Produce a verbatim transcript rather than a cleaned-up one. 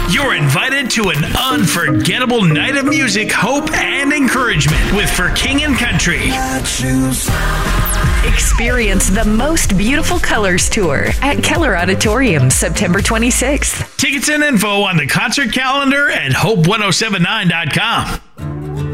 You're invited to an unforgettable night of music, hope, and encouragement with For King and Country. Experience the Most Beautiful Colors Tour at Keller Auditorium, September twenty-sixth. Tickets and info on the concert calendar at hope ten seventy-nine dot com.